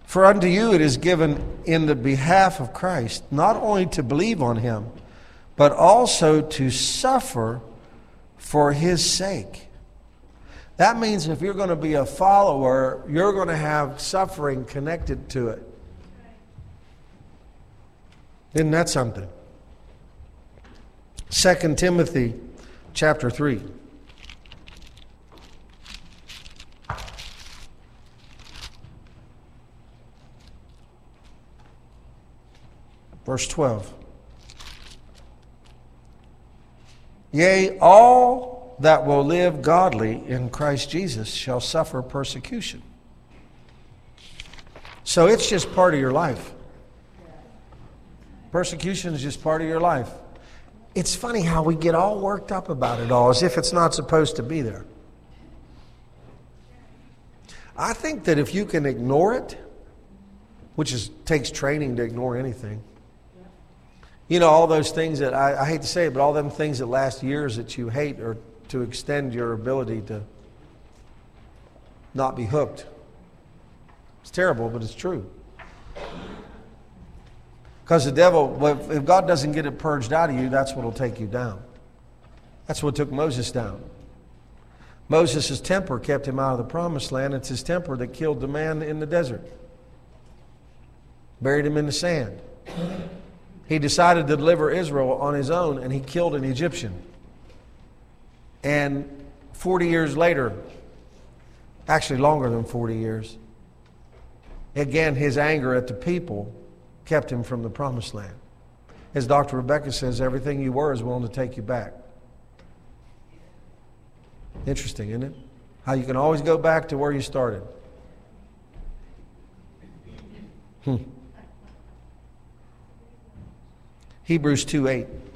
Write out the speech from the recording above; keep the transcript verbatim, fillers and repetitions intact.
For unto you it is given in the behalf of Christ, not only to believe on him, but also to suffer for his sake. That means if you're going to be a follower, you're going to have suffering connected to it. Isn't that something? Second Timothy chapter three. Verse twelve. Yea, all that will live godly in Christ Jesus shall suffer persecution. So it's just part of your life. Persecution is just part of your life. It's funny how we get all worked up about it all as if it's not supposed to be there. I think that if you can ignore it, which is takes training to ignore anything. You know, all those things that, I, I hate to say it, but all them things that last years that you hate are to extend your ability to not be hooked. It's terrible, but it's true. Because the devil, if God doesn't get it purged out of you, that's what will take you down. That's what took Moses down. Moses' temper kept him out of the promised land. It's his temper that killed the man in the desert. Buried him in the sand. He decided to deliver Israel on his own, and he killed an Egyptian. And forty years later, actually longer than forty years, again, his anger at the people kept him from the promised land. As Doctor Rebecca says, everything you were is willing to take you back. Interesting, isn't it? How you can always go back to where you started. Hmm. Hebrews two eight.